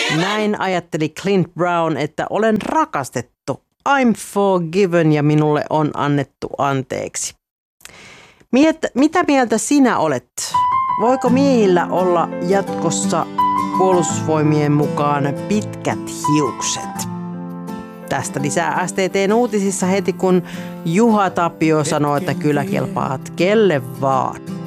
Näin ajatteli Clint Brown, että olen rakastettu. I'm forgiven ja minulle on annettu anteeksi. Mitä mieltä sinä olet? Voiko miehillä olla jatkossa Puolustusvoimien mukaan pitkät hiukset? Tästä lisää STT:n uutisissa heti, kun Juha Tapio sanoo, että kyllä kelpaat kelle vaan.